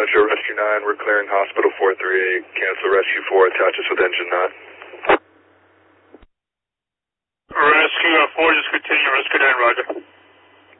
Metro Rescue 9, we're clearing Hospital 438. Cancel Rescue 4, attach us with Engine 9. Rescue 4, just continue, Rescue 9, roger.